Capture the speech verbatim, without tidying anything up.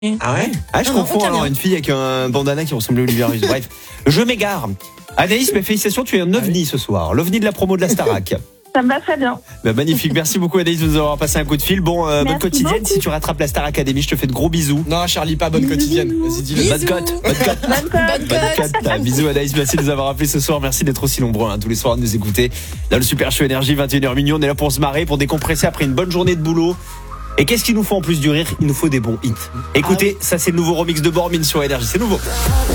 Ah ouais? Ah, je Non, non, confonds on alors t'a une fille avec un bandana qui ressemble à Olivia Ruiz. Bref, je m'égare. Anaïs, mes félicitations, tu es un ovni ce soir. L'ovni de la promo de la Starac. Ça me va très bien. Bah, magnifique, merci beaucoup Anaïs de nous avoir passé un coup de fil. Bon, euh, bonne Merci quotidienne. beaucoup. Si tu rattrapes la Star Academy, je te fais de gros bisous. Non, Charlie, pas bonne quotidienne. Vas-y, dis-le. Bisous. Bonne cote, bonne cote. Bonne cote. Bonne Bonne cote. cote. Ah, bisous Anaïs, merci de nous avoir appelés ce soir. Merci d'être aussi nombreux hein, tous les soirs à nous écouter. Dans le Super Show Énergie, vingt et une heures minuit, on est là pour se marrer, pour décompresser après une bonne journée de boulot. Et qu'est-ce qu'il nous faut en plus du rire? Il nous faut des bons hits. Écoutez, ça c'est le nouveau remix de Bormin sur Énergie, c'est nouveau.